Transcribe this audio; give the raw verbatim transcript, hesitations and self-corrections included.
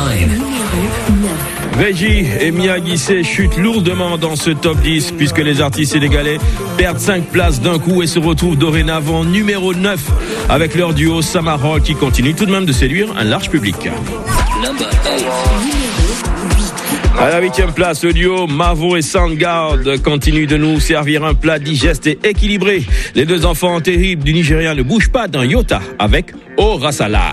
Régie et Miyagi chutent lourdement dans ce top dix puisque les artistes sénégalais perdent cinq places d'un coup et se retrouvent dorénavant numéro neuf avec leur duo Samarol qui continue tout de même de séduire un large public. À la huitième place, le duo Mavo et Soundgarde continue de nous servir un plat digeste et équilibré. Les deux enfants terribles du Nigeria ne bougent pas d'un iota avec Orasala.